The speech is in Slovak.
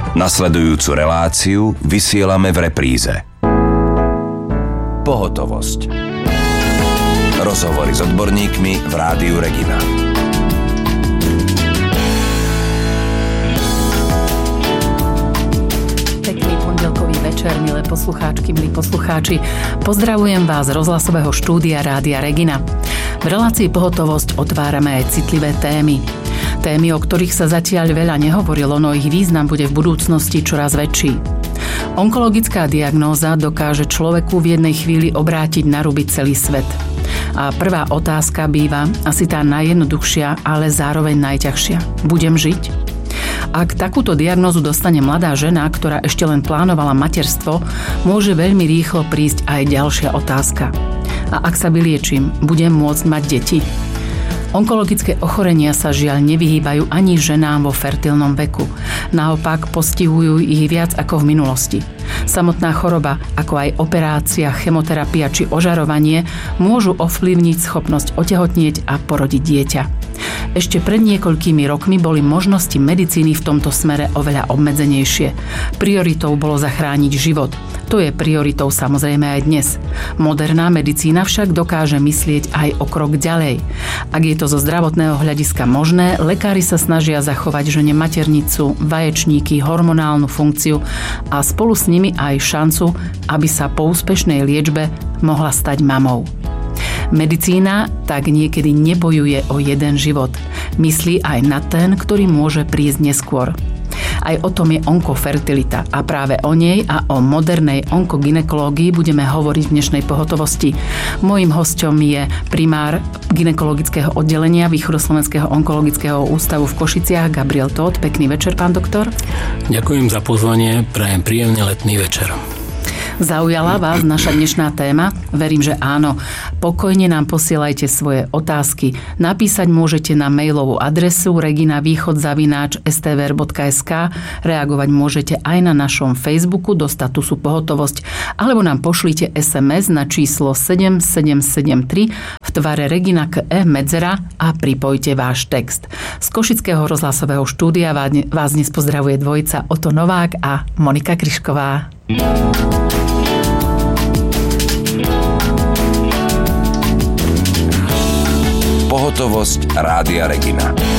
Nasledujúcu reláciu vysielame v repríze. Pohotovosť. Rozhovory s odborníkmi v Rádiu Regina. Pekný pondelkový večer, milé poslucháčky, milí poslucháči. Pozdravujem vás z rozhlasového štúdia Rádia Regina. V relácii Pohotovosť otvárame aj citlivé témy. Témy, o ktorých sa zatiaľ veľa nehovorilo, no ich význam bude v budúcnosti čoraz väčší. Onkologická diagnóza dokáže človeku v jednej chvíli obrátiť na ruby celý svet. A prvá otázka býva asi tá najjednoduchšia, ale zároveň najťažšia. Budem žiť? Ak takúto diagnózu dostane mladá žena, ktorá ešte len plánovala materstvo, môže veľmi rýchlo prísť aj ďalšia otázka. A ak sa vyliečím, budem môcť mať deti? Onkologické ochorenia sa žiaľ nevyhýbajú ani ženám vo fertilnom veku. Naopak postihujú ich viac ako v minulosti. Samotná choroba, ako aj operácia, chemoterapia či ožarovanie môžu ovplyvniť schopnosť otehotnieť a porodiť dieťa. Ešte pred niekoľkými rokmi boli možnosti medicíny v tomto smere oveľa obmedzenejšie. Prioritou bolo zachrániť život. To je prioritou samozrejme aj dnes. Moderná medicína však dokáže myslieť aj o krok ďalej. Ak je to zo zdravotného hľadiska možné, lekári sa snažia zachovať žene maternicu, vaječníky, hormonálnu funkciu a spolu s nimi aj šancu, aby sa po úspešnej liečbe mohla stať mamou. Medicína tak niekedy nebojuje o jeden život. Myslí aj na ten, ktorý môže prísť neskôr. Aj o tom je onkofertilita a práve o nej a o modernej onkogynekológii budeme hovoriť v dnešnej pohotovosti. Mojím hosťom je primár gynekologického oddelenia Východoslovenského onkologického ústavu v Košiciach Gabriel Tóth. Pekný večer, pán doktor. Ďakujem za pozvanie, prajem príjemný letný večer. Zaujala vás naša dnešná téma? Verím, že áno. Pokojne nám posielajte svoje otázky. Napísať môžete na mailovú adresu reginavýchod@stvr.sk, reagovať môžete aj na našom Facebooku do statusu Pohotovosť, alebo nám pošlite SMS na číslo 7773 v tvare Regina KE medzera a pripojte váš text. Z Košického rozhlasového štúdia vás dnes pozdravuje dvojica Oto Novák a Monika Kryšková. Pohotovosť Rádia Regina.